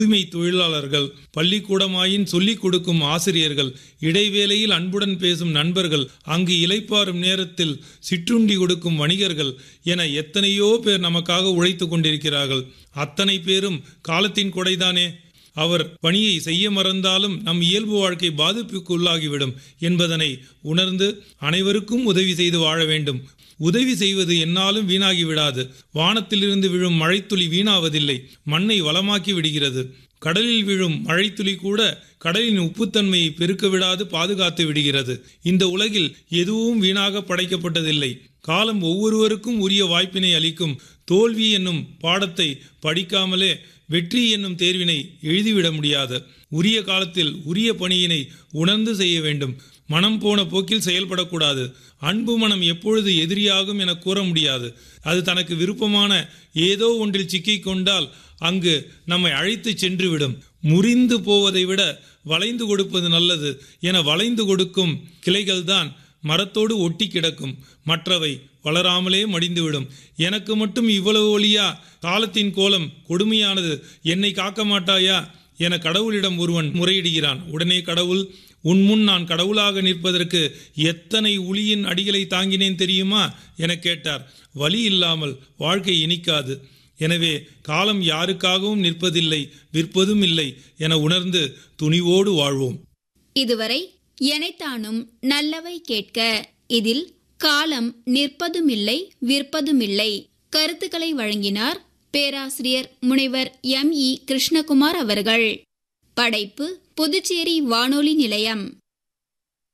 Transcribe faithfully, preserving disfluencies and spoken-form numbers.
தூய்மை தொழிலாளர்கள், பள்ளிக்கூடமாயின் சொல்லிக் கொடுக்கும் ஆசிரியர்கள், இடைவேளையில் அன்புடன் பேசும் நண்பர்கள், அங்கு இளைப்பாறும் நேரத்தில் சிற்றுண்டி கொடுக்கும் வணிகர்கள் என எத்தனையோ பேர் நமக்காக உழைத்துக் கொண்டிருக்கிறார்கள். அத்தனை பேரும் காலத்தின் கொடைதானே. அவர் பணியை செய்ய மறந்தாலும் நம் இயல்பு வாழ்க்கை பாதிப்புக்கு உள்ளாகிவிடும் என்பதனை உணர்ந்து அனைவருக்கும் உதவி செய்து வாழ வேண்டும். உதவி செய்வது என்னாலும் வீணாகி விடாது. வானத்திலிருந்து விழும் மழைத்துளி வீணாவதில்லை, மண்ணை வளமாக்கி விடுகிறது. கடலில் விழும் மழைத்துளி கூட கடலின் உப்புத்தன்மையை பெருக்க விடாது பாதுகாத்து விடுகிறது. இந்த உலகில் எதுவும் வீணாக படைக்கப்பட்டதில்லை. காலம் ஒவ்வொருவருக்கும் உரிய வாய்ப்பினை அளிக்கும். தோல்வி என்னும் பாடத்தை படிக்காமலே வெற்றி என்னும் தேர்வினை எழுதிவிட முடியாது. உரிய காலத்தில் உரிய பணியினை உணர்ந்து செய்ய வேண்டும். மனம் போன போக்கில் செயல்படக்கூடாது. அன்பு மனம் எப்பொழுது எதிரியாகும் என கூற முடியாது. அது தனக்கு விருப்பமான ஏதோ ஒன்றில் சிக்கிக் கொண்டால் அங்கு நம்மை அழைத்து சென்றுவிடும். முறிந்து போவதை விட வளைந்து கொடுப்பது நல்லது என வளைந்து கொடுக்கும் கிளைகள்தான் மரத்தோடு ஒட்டி கிடக்கும். மற்றவை வளராமலே மடிந்துவிடும். எனக்கு மட்டும் இவ்வளவு ஒளியா? காலத்தின் கோலம் கொடுமையானது, என்னை காக்க மாட்டாயா என கடவுளிடம் ஒருவன் முறையிடுகிறான். உடனே கடவுள், உன் முன் நான் கடவுளாக நிற்பதற்கு எத்தனை உளியின் அடிகளை தாங்கினேன் தெரியுமா என கேட்டார். வலி இல்லாமல் வாழ்க்கை இனிக்காது. எனவே காலம் யாருக்காகவும் நிற்பதில்லை, விற்பதும் இல்லை என உணர்ந்து துணிவோடு வாழ்வோம். இதுவரை எனைத்தானும் நல்லவை கேட்க, இதில் காலம் நிற்பதுமில்லை விற்பதுமில்லை கருத்துக்களை வழங்கினார் பேராசிரியர் முனைவர் எம் இ கிருஷ்ணகுமார் அவர்கள். படைப்பு புதுச்சேரி வானொலி நிலையம்.